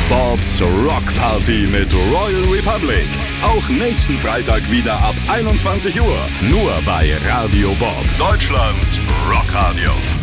Bobs Rock Party mit Royal Republic. Auch nächsten Freitag wieder ab 21 Uhr. Nur bei Radio Bob, Deutschlands Rockradio.